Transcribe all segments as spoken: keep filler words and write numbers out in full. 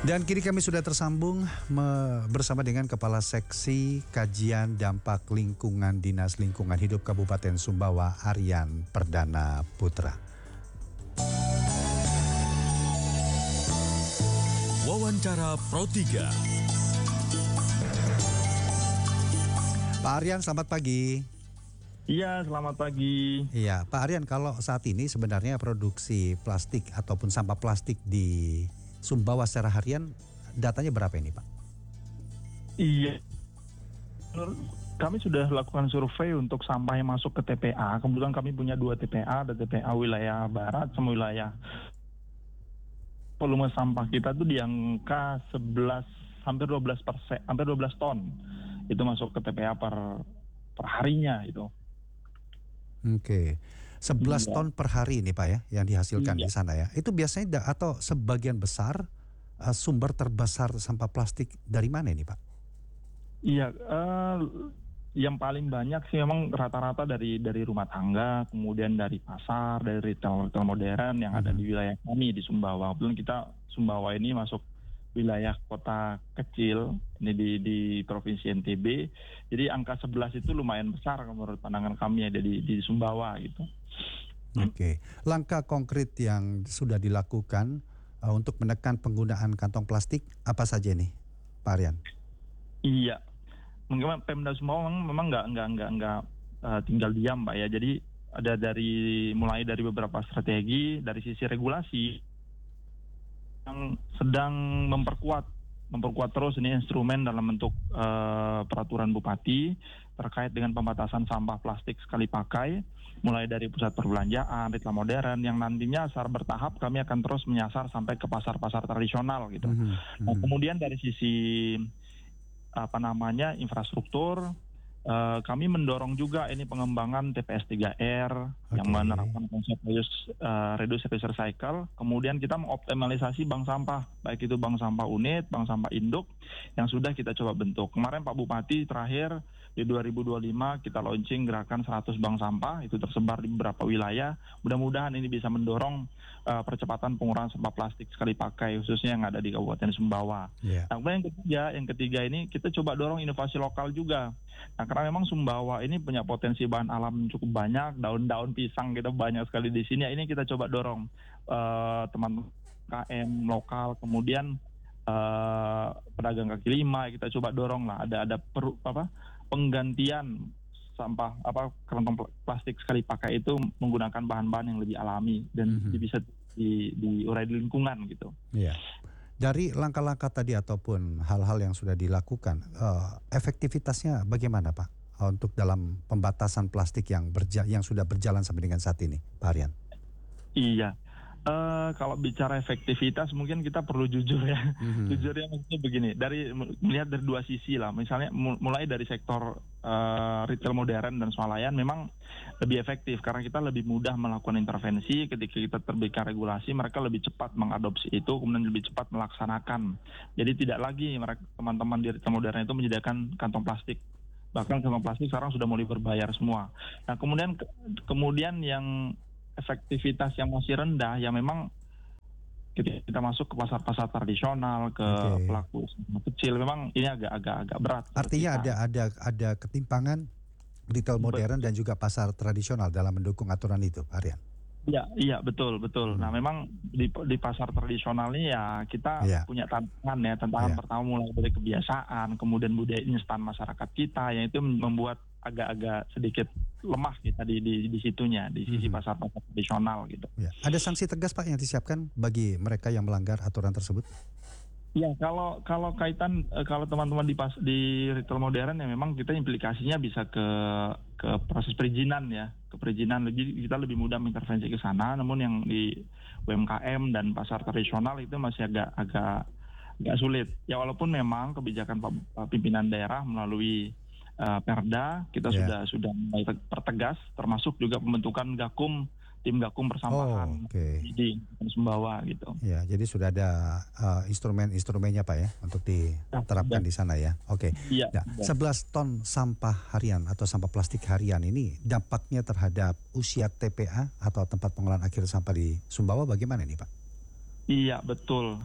Dan kini kami sudah tersambung me- bersama dengan Kepala Seksi Kajian Dampak Lingkungan Dinas Lingkungan Hidup Kabupaten Sumbawa, Aryan Perdana Putra. Wawancara Pro tiga. Pak Aryan, selamat pagi. Iya, selamat pagi. Iya, Pak Aryan, kalau saat ini sebenarnya produksi plastik ataupun sampah plastik di Sumbawa secara harian, datanya berapa ini, Pak? Iya, kami sudah lakukan survei untuk sampah yang masuk ke T P A. Kebetulan kami punya dua T P A, ada T P A wilayah barat sama wilayah. Volume sampah kita tuh di angka sebelas, hampir dua belas persen, hampir dua belas ton. Itu masuk ke T P A per, per harinya itu. Oke, sebelas Iya. ton per hari ini Pak ya, yang dihasilkan Iya. di sana ya. Itu biasanya da- atau sebagian besar uh, sumber terbesar sampah plastik dari mana ini Pak? Iya, eh, yang paling banyak sih memang rata-rata dari dari rumah tangga, kemudian dari pasar, dari retail, retail modern yang ada Mhm. di wilayah kami di Sumbawa. Kebetulan kita Sumbawa ini masuk wilayah kota kecil ini di di provinsi N T B. Jadi angka sebelas itu lumayan besar menurut pandangan kami ada di di Sumbawa gitu. Oke, langkah konkret yang sudah dilakukan uh, untuk menekan penggunaan kantong plastik apa saja nih, Pak Aryan? Iya. Mungkin Pemda Sumbawa memang memang nggak nggak nggak nggak uh, tinggal diam, Pak ya. Jadi ada dari mulai dari beberapa strategi dari sisi regulasi yang sedang memperkuat memperkuat terus ini instrumen dalam bentuk uh, peraturan bupati terkait dengan pembatasan sampah plastik sekali pakai mulai dari pusat perbelanjaan, retail modern yang nantinya secara bertahap kami akan terus menyasar sampai ke pasar-pasar tradisional gitu. Mhm, Nah, mhm. kemudian dari sisi apa namanya infrastruktur, eh, kami mendorong juga ini pengembangan T P S tiga R yang Oke. menerapkan konsep reduce, eh, reduce reduce recycle. Kemudian kita mengoptimalisasi bank sampah, baik itu bank sampah unit, bank sampah induk yang sudah kita coba bentuk. Kemarin Pak Bupati terakhir di dua ribu dua puluh lima kita launching gerakan seratus bank sampah, itu tersebar di beberapa wilayah. Mudah-mudahan ini bisa mendorong uh, percepatan pengurangan sampah plastik sekali pakai khususnya yang ada di Kabupaten Sumbawa. Iya. Nah, kemudian yang ketiga, yang ketiga ini kita coba dorong inovasi lokal juga. Nah, karena memang Sumbawa ini punya potensi bahan alam cukup banyak, daun-daun pisang kita banyak sekali di sini. Ini kita coba dorong uh, teman-teman U M K M lokal, kemudian uh, pedagang kaki lima kita coba dorong lah. Ada ada per, apa penggantian sampah apa kantong plastik sekali pakai itu menggunakan bahan-bahan yang lebih alami dan Mhm. bisa di diurai di lingkungan gitu. Iya. Dari langkah-langkah tadi ataupun hal-hal yang sudah dilakukan, eh, efektivitasnya bagaimana Pak? Eh, Untuk dalam pembatasan plastik yang berja- yang sudah berjalan sampai dengan saat ini, Pak Aryan. Iya. Eh, kalau bicara efektivitas mungkin kita perlu jujur ya. Mhm. Jujurnya maksudnya begini, dari melihat dari dua sisi lah. Misalnya mu- mulai dari sektor eh, retail modern dan swalayan memang lebih efektif karena kita lebih mudah melakukan intervensi ketika kita terbitkan regulasi, mereka lebih cepat mengadopsi itu kemudian lebih cepat melaksanakan. Jadi tidak lagi mereka teman-teman di retail modern itu menyediakan kantong plastik. Bahkan kantong plastik sekarang sudah mulai berbayar semua. Nah, kemudian kemudian yang efektivitas yang masih rendah yang memang ketika kita masuk ke pasar-pasar tradisional ke Oke. pelaku usaha kecil memang ini agak-agak agak berat. Artinya kita. ada ada ada ketimpangan retail modern dan juga pasar tradisional dalam mendukung aturan itu, Pak Aryan. Iya, iya betul betul. Hmm. Nah memang di di pasar tradisional ini ya kita Iya. punya tantangan ya. Tantangan Iya. pertama mulai dari kebiasaan, kemudian budaya instan masyarakat kita yang itu membuat agak-agak sedikit lemah kita di di, di situnya di sisi Mhm. pasar-pasar tradisional gitu. Ya. Ada sanksi tegas Pak yang disiapkan bagi mereka yang melanggar aturan tersebut? Ya kalau kalau kaitan eh, kalau teman-teman di pas di retail modern ya memang kita implikasinya bisa ke ke proses perizinan ya ke perizinan lebih kita lebih mudah mengintervensi ke sana. Namun yang di U M K M dan pasar tradisional itu masih agak agak agak sulit. Ya walaupun memang kebijakan Pak pimpinan daerah melalui eh, Perda kita Ya. sudah sudah mulai pertegas termasuk juga pembentukan Gakum tim Gakum persampahan Oh, oke. di Sumbawa gitu. Ya, jadi sudah ada uh, instrumen-instrumennya Pak ya untuk diterapkan di sana ya. Oke. Iya. Nah, sebelas ton sampah harian atau sampah plastik harian ini dampaknya terhadap usia T P A atau tempat pengolahan akhir sampah di Sumbawa bagaimana nih Pak? Iya betul.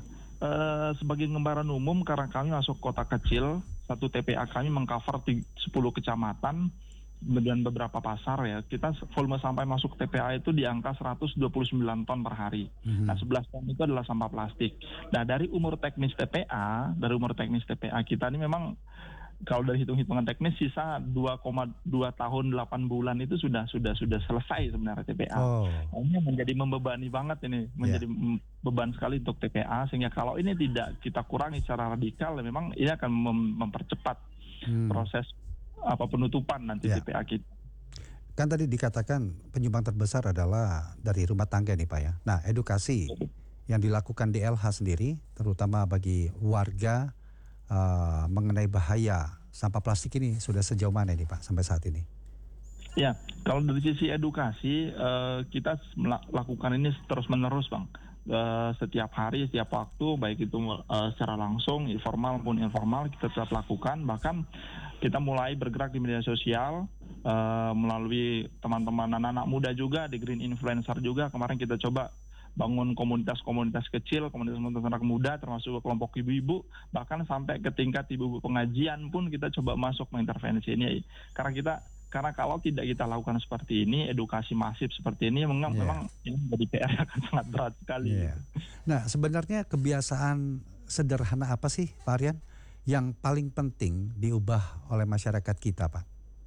eh, sebagai gambaran umum karena kami masuk kota kecil, satu T P A kami mengcover ti- sepuluh kecamatan dan beberapa pasar ya. Kita s- volume sampah yang masuk T P A itu di angka seratus dua puluh sembilan ton per hari. Nah, Mhm. sebelas ton itu adalah sampah plastik. Nah, dari umur teknis T P A, dari umur teknis T P A kita ini memang kalau dari hitung-hitungan teknis sisa dua koma dua tahun delapan bulan itu sudah sudah sudah selesai sebenarnya T P A. Oh, Nah, ini menjadi membebani banget ini, ya. menjadi mm, beban sekali untuk T P A sehingga kalau ini tidak kita kurangi secara radikal memang ini akan mem- mempercepat Hmm, proses apa penutupan nanti ya. T P A kita. Kan tadi dikatakan penyumbang terbesar adalah dari rumah tangga nih Pak ya. Nah, edukasi yang dilakukan D L H sendiri, terutama bagi warga eh, mengenai bahaya sampah plastik ini sudah sejauh mana nih Pak sampai saat ini? Ya, kalau dari sisi edukasi eh, kita melakukan ini terus menerus bang. Eh, setiap hari, setiap waktu, baik itu eh, secara langsung, informal maupun informal kita tetap lakukan. Bahkan kita mulai bergerak di media sosial eh, melalui teman-teman anak-anak muda juga di Green Influencer juga. Kemarin kita coba bangun komunitas-komunitas kecil, komunitas-komunitas anak muda, termasuk kelompok ibu-ibu, bahkan sampai ke tingkat ibu-ibu pengajian pun kita coba masuk mengintervensi ini. Karena kita karena kalau tidak kita lakukan seperti ini, edukasi masif seperti ini, memang, Iya. memang ini menjadi P R yang akan sangat berat sekali. Iya. Nah, sebenarnya kebiasaan sederhana apa sih Pak Aryan yang paling penting diubah oleh masyarakat kita Pak?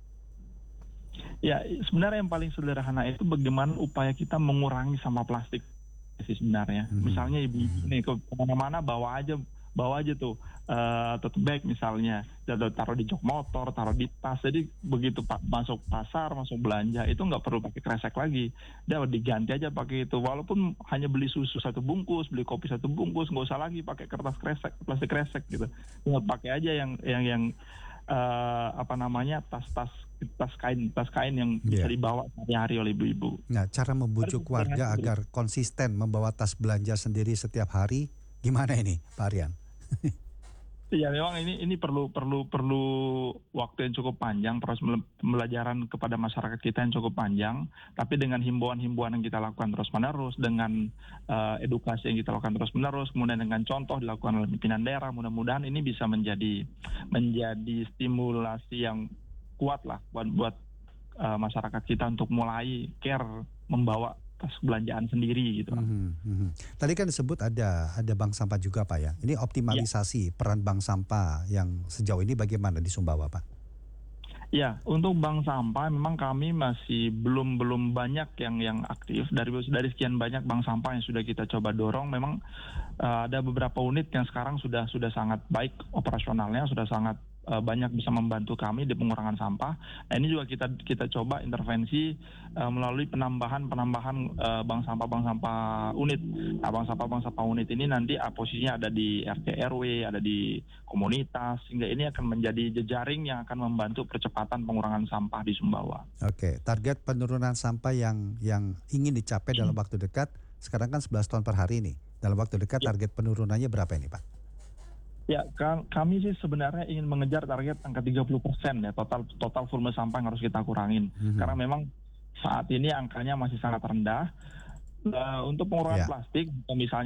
Ya, sebenarnya yang paling sederhana itu bagaimana upaya kita mengurangi sampah plastik sih sebenarnya. Mhm. Misalnya ibu-ibu Mhm. nih ke kemana-mana bawa aja bawa aja tuh eh, tote bag misalnya, Jatuh- taruh di jok motor, taruh di tas. Jadi begitu pak masuk pasar, masuk belanja itu nggak perlu pakai kresek lagi, dia diganti aja pakai itu. Walaupun hanya beli susu satu bungkus, beli kopi satu bungkus, nggak usah lagi pakai kertas kresek, plastik kresek gitu. Tinggal pakai aja yang yang yang eh, apa namanya tas-tas tas kain tas kain yang bisa Iya. dibawa sehari-hari oleh ibu-ibu. Nah, cara membujuk Baru warga sederhana. agar konsisten membawa tas belanja sendiri setiap hari, gimana ini, Pak Aryan? Iya, memang ini ini perlu perlu perlu waktu yang cukup panjang, proses mele- pembelajaran kepada masyarakat kita yang cukup panjang. Tapi dengan himbauan-himbauan yang kita lakukan terus-menerus, dengan eh, edukasi yang kita lakukan terus-menerus, kemudian dengan contoh dilakukan oleh pimpinan daerah, mudah-mudahan ini bisa menjadi menjadi stimulasi yang kuat lah buat buat eh, masyarakat kita untuk mulai care membawa tas belanjaan sendiri gitu. Mhm, mhm. Tadi kan disebut ada ada bank sampah juga Pak ya. Ini Iya. optimalisasi peran bank sampah yang sejauh ini bagaimana di Sumbawa Pak? Ya, untuk bank sampah memang kami masih belum belum banyak yang yang aktif. Dari dari sekian banyak bank sampah yang sudah kita coba dorong, memang eh, ada beberapa unit yang sekarang sudah sudah sangat baik operasionalnya, sudah sangat eh, banyak bisa membantu kami di pengurangan sampah. Nah, ini juga kita kita coba intervensi eh, melalui penambahan penambahan eh, bank sampah bank sampah unit. Nah, bank sampah bank sampah unit ini nanti ah, posisinya ada di R T R W, ada di komunitas, sehingga ini akan menjadi jejaring yang akan membantu percepatan pengurangan sampah di Sumbawa. Oke, target penurunan sampah yang yang ingin dicapai dalam waktu dekat sekarang kan sebelas ton per hari nih. Dalam waktu dekat Ya. target penurunannya berapa ini Pak? Ya, ka- kami sih sebenarnya ingin mengejar target angka tiga puluh persen ya, total total volume sampah yang harus kita kurangin. Mhm. Karena memang saat ini angkanya masih sangat rendah. Eh, untuk pengurangan Ya. plastik, misalnya